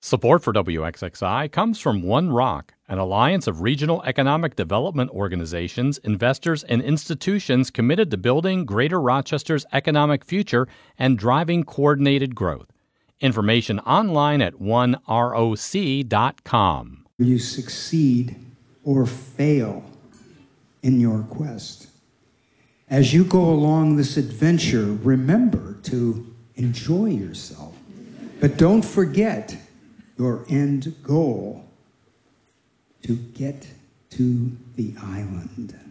Support for WXXI comes from One Rock, an alliance of regional economic development organizations, investors, and institutions committed to building Greater Rochester's economic future and driving coordinated growth. Information online at oneroc.com. You succeed or fail in your quest. As you go along this adventure, remember to enjoy yourself. But don't forget your end goal, to get to the island.